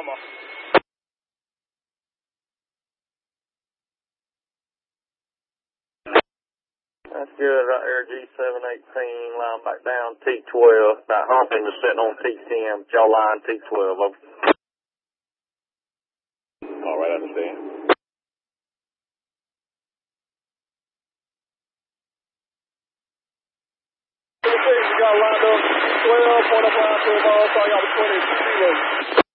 Lama. That's good right there, G718, line back down, T12. That humping was sitting on T10, y'all line T12, over. All right, I understand. We got lined up 12, point up line 12, so I got a 20 kilo.